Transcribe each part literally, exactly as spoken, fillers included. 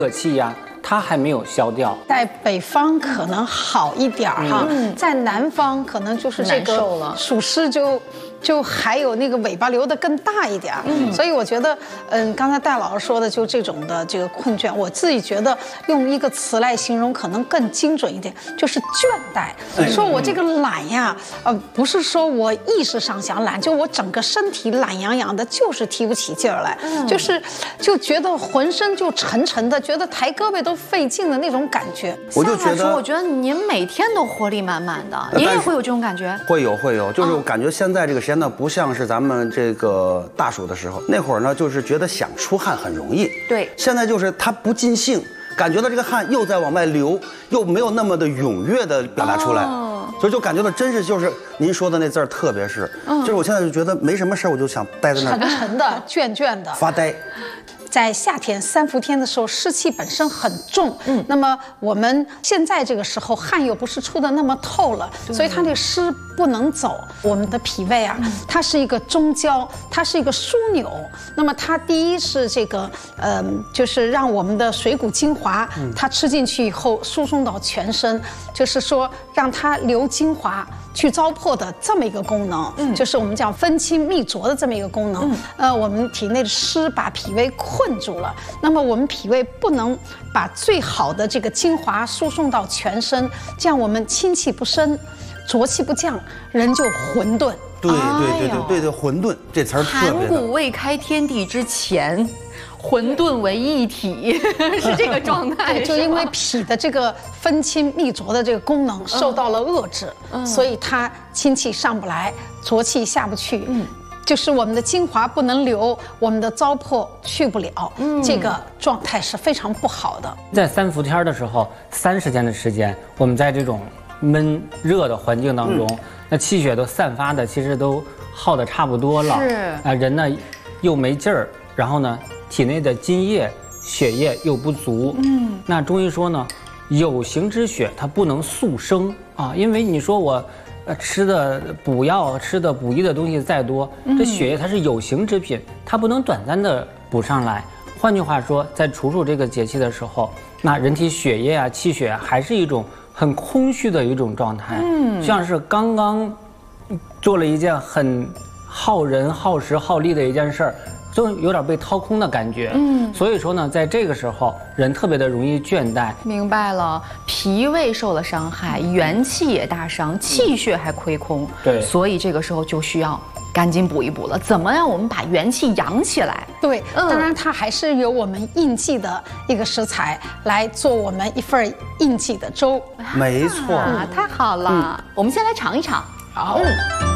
热气呀，它还没有消掉。 在北方可能好一点儿哈，嗯、在南方可能就是这个暑湿就就还有那个尾巴留得更大一点。嗯，所以我觉得，嗯，刚才戴老师说的就这种的这个困倦，我自己觉得用一个词来形容可能更精准一点，就是倦怠。嗯、说我这个懒呀，呃，不是说我意识上想懒，就我整个身体懒洋洋的，就是提不起劲儿来，嗯、就是就觉得浑身就沉沉的，觉得抬胳膊都费劲的那种感觉。 我就觉得， 我觉得您每天都活力满满的，您也会有这种感觉？ 会有会有，就是我感觉现在这个时间呢，不像是咱们这个大暑的时候，那会儿呢，就是觉得想出汗很容易。 对， 现在就是它不尽兴，感觉到这个汗又在往外流，又没有那么的踊跃的表达出来。哦所以就感觉到真是就是您说的那字儿，特别是，嗯、就是我现在就觉得没什么事儿，我就想待在那儿， 沉沉的、倦倦的发呆。 在夏天三伏天的时候，湿气本身很重，嗯，那么我们现在这个时候汗又不是出的那么透了，所以它那湿不能走。我们的脾胃啊，嗯、它是一个中焦，它是一个枢纽。那么它第一是这个，呃，就是让我们的水谷精华，嗯、它吃进去以后输送到全身，就是说让它流精华去糟粕的这么一个功能，嗯，就是我们讲分清泌浊的这么一个功能。嗯、呃，我们体内的湿把脾胃困住了，那么我们脾胃不能把最好的这个精华输送到全身，这样我们清气不升，浊气不降，人就混沌。 对对对对对对，混沌这词儿特别的。 盘古未开天地之前，混沌为一体，是这个状态。 对，就因为脾的这个分清泌浊的这个功能受到了遏制，嗯、所以它清气上不来，浊气下不去。嗯。就是我们的精华不能流，我们的糟粕去不了，嗯、这个状态是非常不好的。 在三伏天的时候，三十天的时间，我们在这种闷热的环境当中，嗯、那气血都散发的其实都耗得差不多了， 是啊，人呢又没劲儿，然后呢体内的津液、血液又不足，嗯，那中医说呢，有形之血它不能速生啊，因为你说我。呃，吃的补药、吃的补益的东西再多，这血液它是有形之品，它不能短暂的补上来。换句话说，在处暑这个节气的时候，那人体血液啊、气血啊，还是一种很空虚的一种状态，嗯，像是刚刚做了一件很耗人、耗时、耗力的一件事儿。就有点被掏空的感觉，嗯，所以说呢，在这个时候，人特别的容易倦怠。 明白了，脾胃受了伤害，元气也大伤，气血还亏空， 对， 所以这个时候就需要赶紧补一补了。怎么让我们把元气养起来？ 对，嗯、当然它还是由我们应季的一个食材来做我们一份应季的粥。 没错， 啊、太好了，嗯、我们先来尝一尝。 好。嗯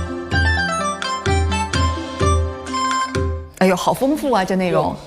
哎呦，好丰富啊！这内容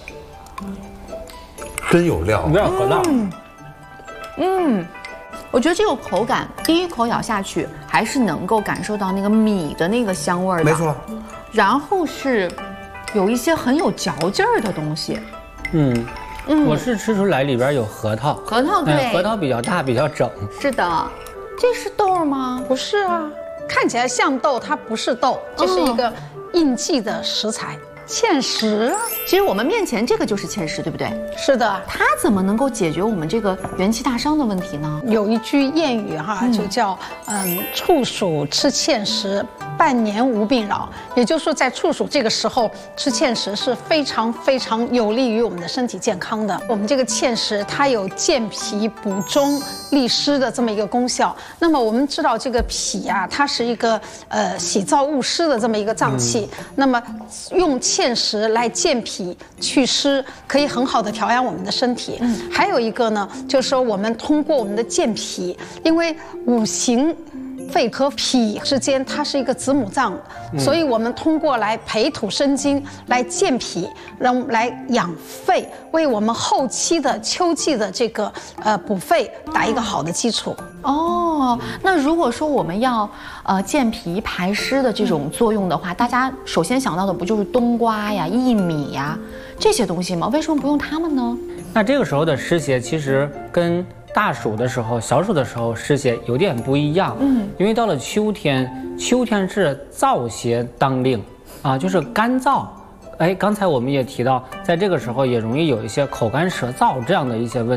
真有料， 有点核桃。 嗯，嗯，我觉得这个口感，第一口咬下去还是能够感受到那个米的那个香味儿的， 没错。 然后是有一些很有嚼劲儿的东西。 嗯嗯，我是吃出来里边有核桃， 核桃对， 嗯、核桃比较大，比较整。 是的，这是豆吗？ 不是啊，看起来像豆，它不是豆，这是一个应季的食材。芡实啊， 其实我们面前这个就是芡实，对不对？ 是的， 它怎么能够解决我们这个元气大伤的问题呢？ 有一句谚语哈，嗯、就叫嗯处暑吃芡实，半年无病扰。也就是说，在处暑这个时候吃芡实是非常非常有利于我们的身体健康的。我们这个芡实它有健脾补中利湿的这么一个功效。那么我们知道这个脾啊，它是一个呃喜燥恶湿的这么一个脏器，嗯、那么用芡实来健脾祛湿，可以很好的调养我们的身体。嗯，还有一个呢，就是说我们通过我们的健脾，因为五行肺和脾之间它是一个子母脏，嗯、所以我们通过来培土生金，来健脾，让来养肺，为我们后期的秋季的这个呃补肺打一个好的基础。 哦，那如果说我们要呃健脾排湿的这种作用的话，大家首先想到的不就是冬瓜呀、薏米呀这些东西吗？为什么不用它们呢？ 那这个时候的湿邪其实跟大暑的时候、小暑的时候湿邪有点不一样，嗯，因为到了秋天，秋天是燥邪当令，啊，就是干燥， 哎，刚才我们也提到，在这个时候也容易有一些口干舌燥这样的一些问题。